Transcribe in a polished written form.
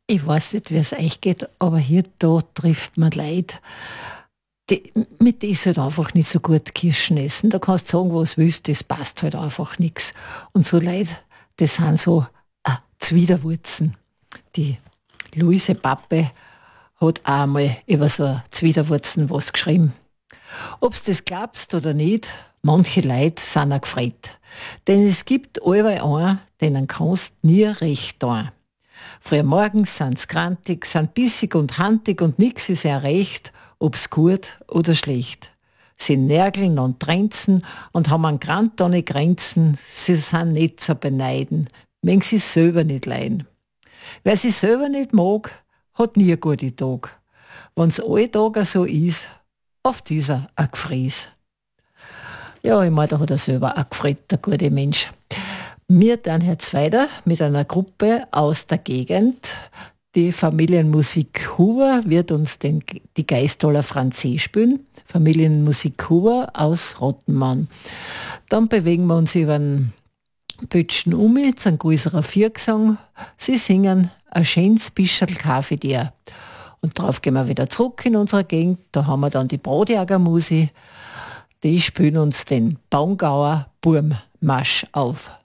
Ich weiß nicht, wie es euch geht, aber hier da trifft man Leute, mit denen ist halt einfach nicht so gut Kirschen essen. Da kannst du sagen, was du willst, das passt halt einfach nichts. Und so Leute, das sind so Zwiderwurzen. Die Luise Pappe hat auch einmal über so eine Zwiderwurzen was geschrieben. Ob's das glaubst oder nicht, manche Leute sind auch gefreut. Denn es gibt allweil einen, denen kannst nie recht tun. Früher morgens sind's grantig, sind bissig und handig und nix ist ja recht, ob's gut oder schlecht. Sie nörgeln und tränzen und haben an Grant ohne Grenzen, sie sind nicht zu beneiden, wenn sie selber nicht leiden. Wer sie selber nicht mag, hat nie einen guten Tag. Wenn's alle Tage so ist, oft ist er ein Gefries. Ja, ich meine, da hat er selber auch gefreut, der gute Mensch. Wir dann jetzt weiter mit einer Gruppe aus der Gegend. Die Familienmusik Huber wird uns die Geistaler Franzé spielen. Familienmusik Huber aus Rottenmann. Dann bewegen wir uns über den Pötschen zu einem größeren Viergesang. Sie singen ein schönes Bischerl Kaffee dir. Und darauf gehen wir wieder zurück in unsere Gegend. Da haben wir dann die Brodjager Musi. Die spielen uns den Baungauer Burmmarsch auf.